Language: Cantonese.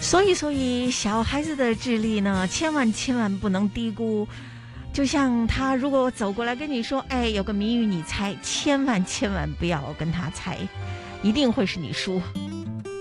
所以小孩子的智力呢，千万不能低估。就像他如果走过来跟你说，哎，有个谜语你猜，千万不要跟他猜，一定会是你输。